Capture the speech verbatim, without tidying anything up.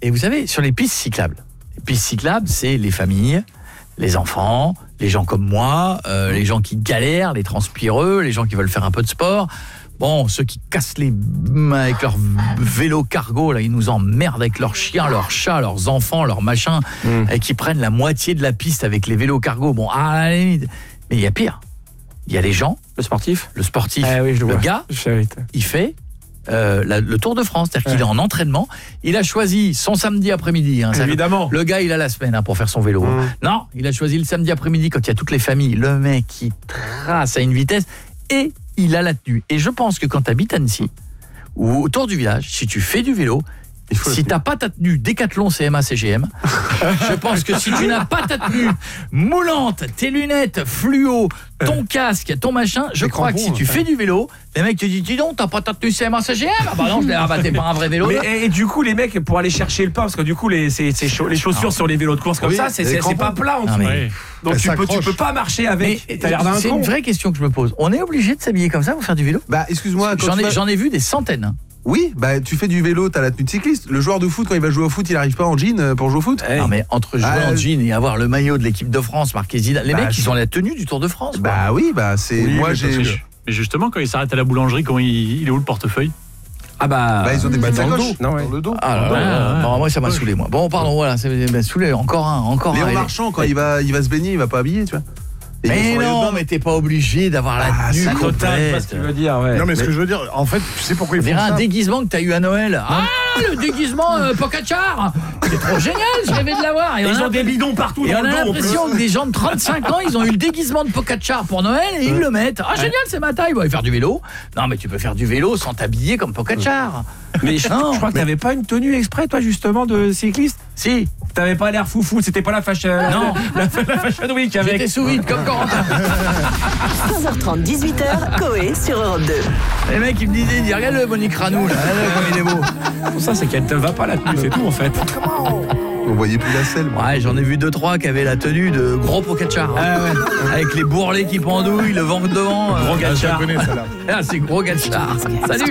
Et vous savez, sur les pistes cyclables, les pistes cyclables, c'est les familles, les enfants, les gens comme moi, euh, les gens qui galèrent, les transpireux, les gens qui veulent faire un peu de sport. Bon, ceux qui cassent les avec leur vélo cargo, là, ils nous emmerdent avec leurs chiens, leurs chats, leurs enfants, leurs machins, mmh. et qui prennent la moitié de la piste avec les vélos cargo. Bon, à la limite. Mais il y a pire. Il y a les gens. Le sportif Le sportif. Ah oui, je le le vois. gars, il fait euh, la, le Tour de France. C'est-à-dire ouais. qu'il est en entraînement. Il a choisi son samedi après-midi. Hein, Évidemment. Le gars, il a la semaine hein, pour faire son vélo. Mmh. Non, il a choisi le samedi après-midi quand il y a toutes les familles. Le mec, il trace à une vitesse et il a la tenue. Et je pense que quand tu habites Annecy ou autour du village, si tu fais du vélo, si tu n'as pas ta tenue Décathlon C M A C G M, je pense que si tu n'as pas ta tenue moulante, tes lunettes fluo, ton casque, ton machin, je crois que si tu fais du vélo, les mecs te disent dis donc, t'as pas ta tenue C M A C G M. Ah bah non, je l'ai rabatté par un vrai vélo. Mais, et, et du coup, les mecs, pour aller chercher le pain, parce que du coup, les, c'est, c'est chaud, les chaussures non. sur les vélos de course comme oui, ça, c'est, c'est, c'est pas plat en dessous. Oui. Donc tu peux, tu peux pas marcher avec. Mais, t'as l'air d'un c'est con. Une vraie question que je me pose. On est obligé de s'habiller comme ça pour faire du vélo ? Bah, excuse-moi. J'en ai, vas... j'en ai vu des centaines. Oui, bah tu fais du vélo, t'as la tenue de cycliste. Le joueur de foot, quand il va jouer au foot, il arrive pas en jean pour jouer au foot. Non mais entre jouer ah, en jean et avoir le maillot de l'équipe de France marqué Zidane, les bah, mecs, ils ont la tenue du Tour de France. Bah quoi. oui, bah c'est oui, moi mais j'ai. Que... Mais justement, quand il s'arrête à la boulangerie, comment il, il est où le portefeuille ? Ah bah, bah ils ont des battes dans le dos. Non, ouais. Dans le dos. Ah là, là, là, moi ça m'a saoulé moi. Bon pardon, voilà, c'est m'a saoulé encore un, encore Léon un. Léon Marchand quand il va, il va se baigner, il va pas habiller, tu vois. Et mais non, mais t'es pas obligé d'avoir la ah, tenue complète. C'est pas ce qu'il veut dire, ouais. Non, mais, mais ce que je veux dire, en fait, tu sais pourquoi ils font ça ? un déguisement que t'as eu à Noël. Ah, le déguisement euh, Pogacar. C'est trop génial, je rêvais de l'avoir. Et ils ont des bidons partout et dans on le a dos. l'impression que des gens de trente-cinq ans, ils ont eu le déguisement de Pogacar pour Noël et ils le mettent. Ah, génial, c'est ma taille. Bon, ils vont faire du vélo. Non, mais tu peux faire du vélo sans t'habiller comme Pogacar. Mais je, non, je crois que t'avais pas une tenue exprès, toi, justement, de cycliste. Si. T'avais pas l'air foufou, c'était pas la fashion. Non, la, la fashion week avec. J'étais sous vide comme Corentin. quinze heures trente, dix-huit heures, Coé sur Europe deux. Les mecs, ils me disaient, dis, regarde le Monique Ranou, là, comme il est beau. Pour ça, c'est qu'elle te va pas la tenue, c'est tout en fait. On voyait plus la selle. Moi. Ouais, j'en ai vu deux trois qui avaient la tenue de gros Pogacar. Ah ouais. Avec les bourrelets qui pendouillent, le vent devant. Gros euh, Gatchar. Je connais ça là. Ah, c'est gros Gatchar. Salut.